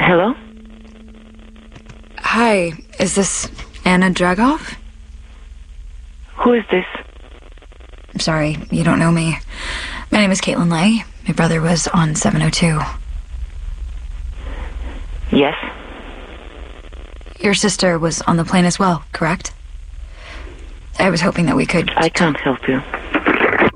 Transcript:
Hello? Hi, is this Anna Dragov? Who is this? I'm sorry, you don't know me. My name is Caitlin Lay. My brother was on 702. Yes? Your sister was on the plane as well, correct? I was hoping that we could... I can't help you.